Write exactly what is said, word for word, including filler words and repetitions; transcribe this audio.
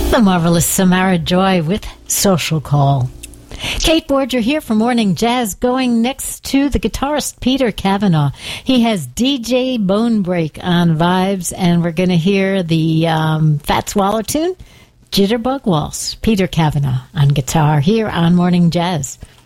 The marvelous Samara Joy with Social Call. Kate Borger here for Morning Jazz, going next to the guitarist Peter Cavanaugh. He has D J Bonebreak on vibes, and we're going to hear the um, Fats Waller tune, Jitterbug Waltz. Peter Cavanaugh on guitar here on Morning Jazz.